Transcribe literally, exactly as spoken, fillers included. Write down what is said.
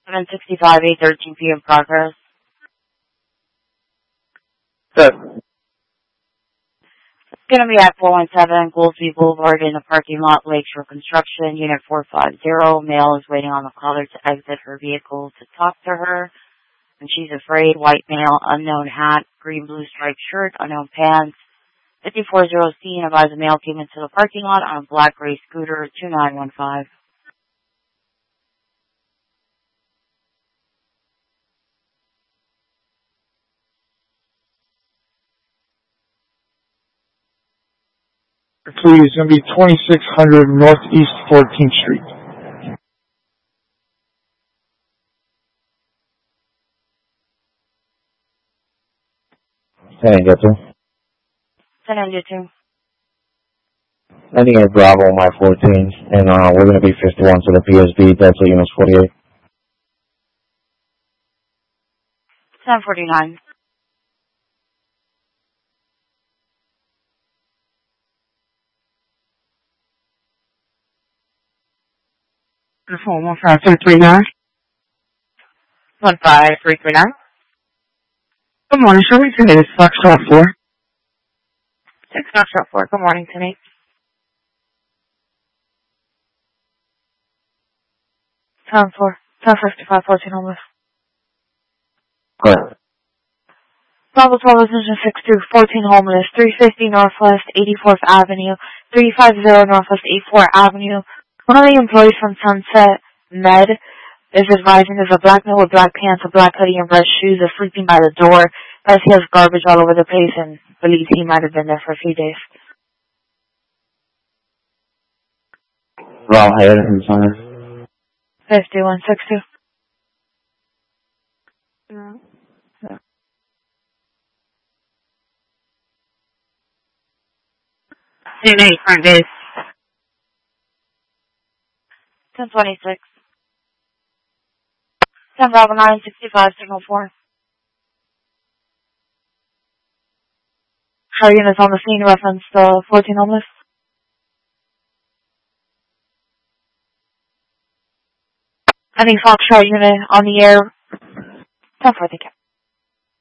seven sixty-five, eight thirteen p.m. progress. Good. It's going to be at four one seven Goolsby Boulevard in the parking lot, Lakeshore Construction, Unit four five zero. Male is waiting on the caller to exit her vehicle to talk to her. And she's afraid. White male, unknown hat, green blue striped shirt, unknown pants. fifty-four zero scene, advise a male came into the parking lot on a black gray scooter, two nine one five. Please, it's going to be twenty-six hundred Northeast fourteenth Street. ten get to? ten ninety-two. I think it's Bravo on my fourteen, and uh, we're going to be fifty-one to the P S B, Delta Units forty-eight. ten forty-nine. Phone one five three three nine. one five three three nine. Good morning, show me today. It's Foxtrot four. six Foxtrot four. Good morning, tonight. ten four. ten fifty-five, fourteen homeless. Go ahead. Bravo twelve, Vision six two, fourteen homeless, three fifty Northwest eighty-fourth Avenue, three fifty Northwest eighty-fourth Avenue. One of the employees from Sunset Med is advising there's a black man with black pants, a black hoodie, and red shoes is sleeping by the door as he has garbage all over the place and believes he might have been there for a few days. Rob Hayden from Center. fifty-one sixty. Yeah. Yeah. C N A, front days. ten twenty-six. ten Bravo nine sixty-five, signal four. Show units on the scene, reference to fourteen homeless. Any Foxtrot unit on the air. ten forty.